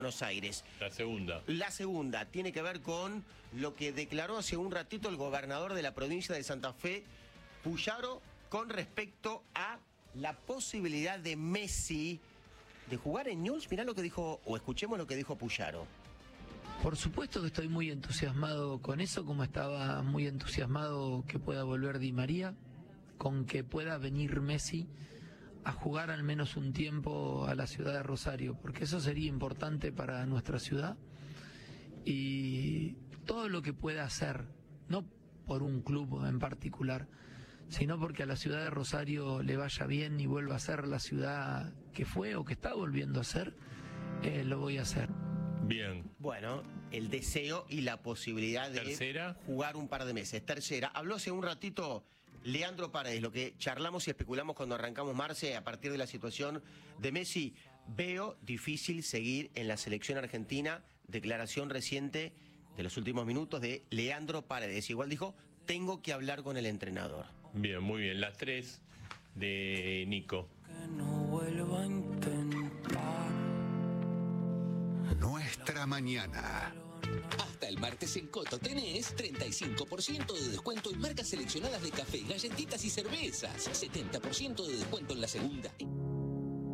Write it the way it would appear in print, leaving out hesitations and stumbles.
Buenos Aires. La segunda. La segunda tiene que ver con lo que declaró hace un ratito el gobernador de la provincia de Santa Fe, Puyaro, con respecto a la posibilidad de Messi de jugar en Newell's. Mirá lo que dijo, o escuchemos lo que dijo Puyaro. Por supuesto que estoy muy entusiasmado con eso, como estaba muy entusiasmado que pueda volver Di María, con que pueda venir Messi a jugar al menos un tiempo a la ciudad de Rosario, porque eso sería importante para nuestra ciudad, y todo lo que pueda hacer, no por un club en particular, sino porque a la ciudad de Rosario le vaya bien y vuelva a ser la ciudad que fue o que está volviendo a ser, lo voy a hacer. Bien. Bueno, el deseo y la posibilidad de Tercera. jugar un par de meses. Tercera, habló hace un ratito Leandro Paredes, lo que charlamos y especulamos cuando arrancamos, Marce, a partir de la situación de Messi. Veo difícil seguir en la selección argentina. Declaración reciente de los últimos minutos de Leandro Paredes. Igual dijo, tengo que hablar con el entrenador. Bien, muy bien. Las tres de Nico. Que no vuelva a intentar. Nuestra mañana. Hasta el martes en Coto tenés 35% de descuento en marcas seleccionadas de café, galletitas y cervezas. 70% de descuento en la segunda.